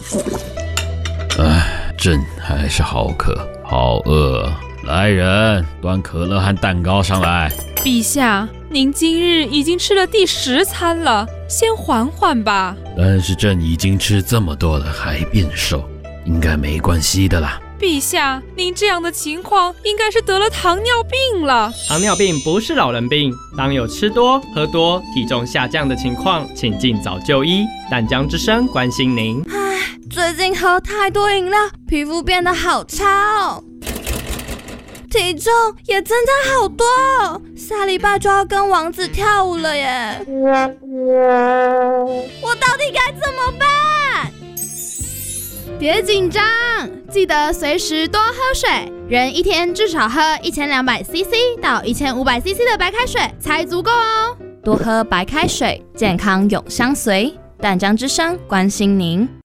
朕还是好渴，好饿。来人，端可乐和蛋糕上来。 陛下，您今日已经吃了第10餐了，先缓缓吧。 但是朕已经吃这么多了，还变瘦，应该没关系的啦。 陛下，您这样的情况应该是得了糖尿病了。 糖尿病不是老人病，当有吃多、喝多、体重下降的情况，请尽早就医。淡江之声关心您。 最近喝太多饮料，皮肤变得好差哦，体重也增加好多哦，下礼拜就要跟王子跳舞了耶！我到底该怎么办？ 别紧张，记得随时多喝水，人一天至少喝1200cc 到1500cc 的白开水才足够哦。 多喝白开水，健康永相随。淡江之声关心您。